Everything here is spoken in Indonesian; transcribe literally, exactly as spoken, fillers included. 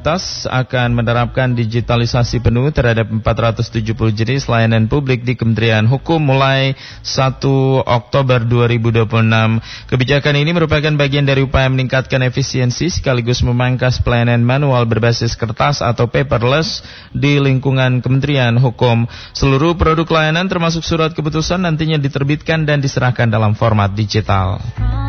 atas akan menerapkan digitalisasi penuh terhadap empat ratus tujuh puluh jenis layanan publik di Kementerian Hukum mulai satu Oktober dua ribu dua puluh enam. Kebijakan ini merupakan bagian dari upaya meningkatkan efisiensi sekaligus memangkas pelayanan manual berbasis kertas atau paperless di lingkungan Kementerian Hukum. Seluruh produk layanan termasuk surat keputusan nantinya diterbitkan dan diserahkan dalam format digital.